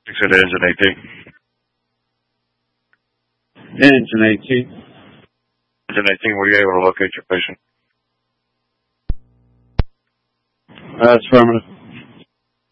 You said engine 18. Engine 18. Engine 18, were you able to locate your patient? That's affirmative.